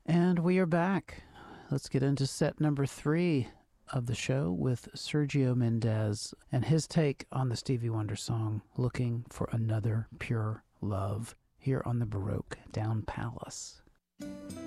And we are back. Let's get into set number 3 of the show with Sergio Mendes and his take on the Stevie Wonder song Looking for Another Pure Love here on the Baroque Down Palace.